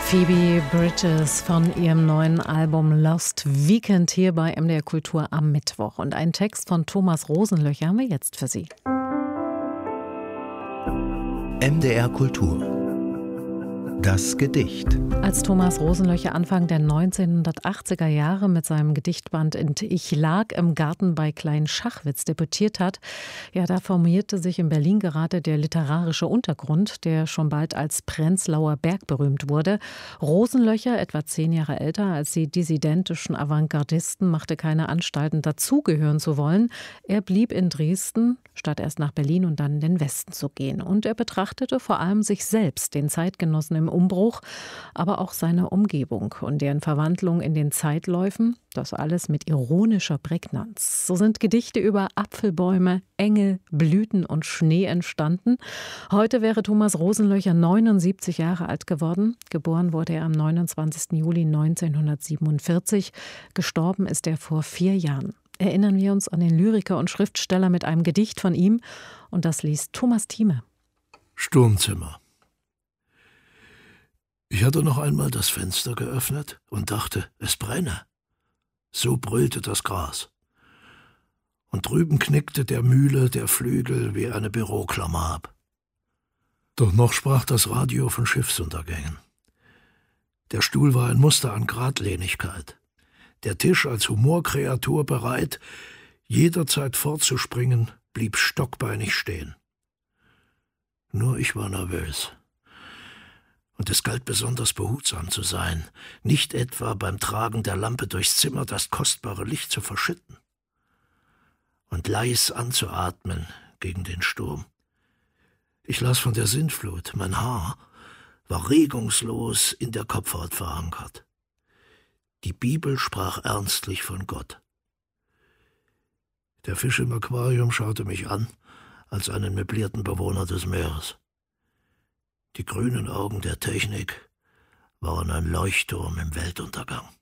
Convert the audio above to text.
Phoebe Bridgers von ihrem neuen Album Lost Weekend hier bei MDR Kultur am Mittwoch. Und einen Text von Thomas Rosenlöcher haben wir jetzt für Sie. MDR Kultur. Das Gedicht. Als Thomas Rosenlöcher Anfang der 1980er Jahre mit seinem Gedichtband Ich lag im Garten bei Klein Schachwitz debütiert hat, da formierte sich in Berlin gerade der literarische Untergrund, der schon bald als Prenzlauer Berg berühmt wurde. Rosenlöcher, etwa 10 Jahre älter als die dissidentischen Avantgardisten, machte keine Anstalten, dazugehören zu wollen. Er blieb in Dresden, statt erst nach Berlin und dann in den Westen zu gehen. Und er betrachtete vor allem sich selbst, den Zeitgenossen im Umbruch, aber auch seine Umgebung und deren Verwandlung in den Zeitläufen, das alles mit ironischer Prägnanz. So sind Gedichte über Apfelbäume, Engel, Blüten und Schnee entstanden. Heute wäre Thomas Rosenlöcher 79 Jahre alt geworden. Geboren wurde er am 29. Juli 1947. Gestorben ist er vor 4 Jahren. Erinnern wir uns an den Lyriker und Schriftsteller mit einem Gedicht von ihm, und das liest Thomas Thieme. Sturmzimmer. Ich hatte noch einmal das Fenster geöffnet und dachte, es brenne. So brüllte das Gras. Und drüben knickte der Mühle der Flügel wie eine Büroklammer ab. Doch noch sprach das Radio von Schiffsuntergängen. Der Stuhl war ein Muster an Geradlinigkeit. Der Tisch als Humorkreatur bereit, jederzeit fortzuspringen, blieb stockbeinig stehen. Nur ich war nervös. Und es galt besonders behutsam zu sein, nicht etwa beim Tragen der Lampe durchs Zimmer das kostbare Licht zu verschütten und leis anzuatmen gegen den Sturm. Ich las von der Sintflut, mein Haar war regungslos in der Kopfhaut verankert. Die Bibel sprach ernstlich von Gott. Der Fisch im Aquarium schaute mich an als einen möblierten Bewohner des Meeres. Die grünen Augen der Technik waren ein Leuchtturm im Weltuntergang.